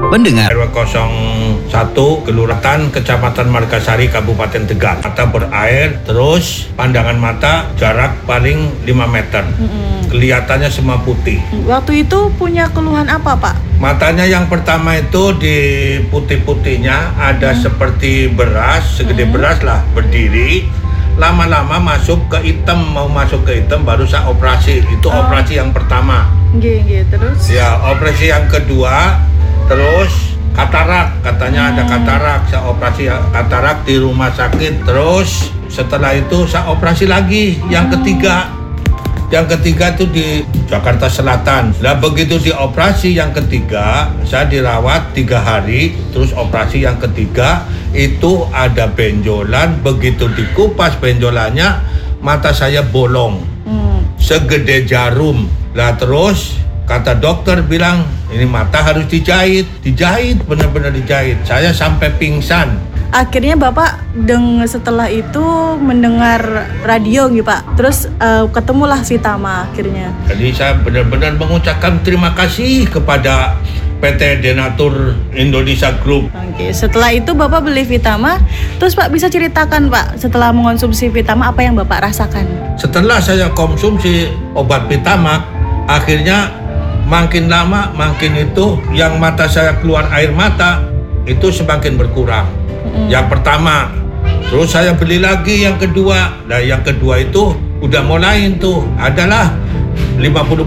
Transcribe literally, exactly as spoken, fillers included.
Pendengar R W nol satu Kelurahan Kecamatan Margasari Kabupaten Tegal. Mata berair, terus pandangan mata jarak paling lima meter. Mm-hmm. Kelihatannya semua putih. Waktu itu punya keluhan apa, Pak? Matanya yang pertama itu di putih-putihnya ada hmm. seperti beras, segede hmm. beras lah, berdiri. Lama-lama masuk ke hitam, mau masuk ke hitam baru saya operasi. Itu oh. operasi yang pertama. Gini, terus? Ya, operasi yang kedua, terus katarak, katanya hmm. ada katarak. Saya operasi katarak di rumah sakit. Terus setelah itu saya operasi lagi yang hmm. ketiga. Yang ketiga itu di Jakarta Selatan. Nah begitu dioperasi yang ketiga, saya dirawat tiga hari. Terus operasi yang ketiga itu ada benjolan. Begitu dikupas benjolannya, mata saya bolong, hmm. segede jarum. Nah terus kata dokter bilang ini mata harus dijahit, dijahit benar-benar dijahit. Saya sampai pingsan. Akhirnya Bapak deng setelah itu mendengar radio gitu Pak. Terus uh, ketemulah Vitama akhirnya. Jadi saya benar-benar mengucapkan terima kasih kepada P T Denatur Indonesia Group. Oke, setelah itu Bapak beli Vitama. Terus Pak bisa ceritakan Pak, setelah mengonsumsi Vitama apa yang Bapak rasakan? Setelah saya konsumsi obat Vitama, akhirnya makin lama makin itu yang mata saya keluar air mata itu semakin berkurang. Mm. Yang pertama, terus saya beli lagi yang kedua. Nah yang kedua itu udah mulai tuh adalah lima puluh